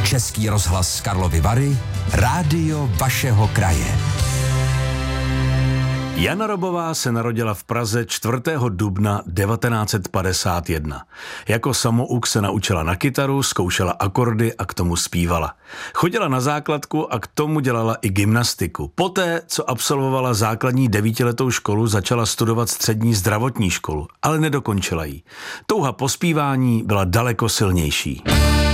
Český rozhlas Karlovy Vary, rádio vašeho kraje. Jana Robová se narodila v Praze 4. dubna 1951. Jako samouk se naučila na kytaru, zkoušela akordy a k tomu zpívala. Chodila na základku a k tomu dělala i gymnastiku. Poté, co absolvovala základní 9letou školu, začala studovat střední zdravotní školu, ale nedokončila ji. Touha po zpívání byla daleko silnější.